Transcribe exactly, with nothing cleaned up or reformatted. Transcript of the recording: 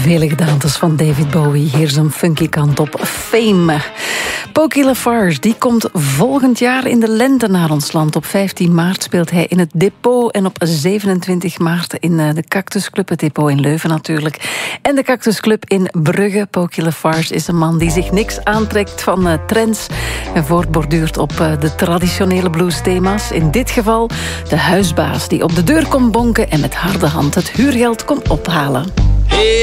Vele gedaantes van David Bowie. Hier zijn funky kant op. Fame. Pokey Lafarge, die komt volgend jaar in de lente naar ons land. Op vijftien maart speelt hij in het Depot en op zevenentwintig maart in de Cactus Club. Het Depot in Leuven natuurlijk. En de Cactus Club in Brugge. Pokey Lafarge is een man die zich niks aantrekt van uh, trends en voortborduurt op uh, de traditionele bluesthema's. In dit geval de huisbaas die op de deur komt bonken en met harde hand het huurgeld komt ophalen.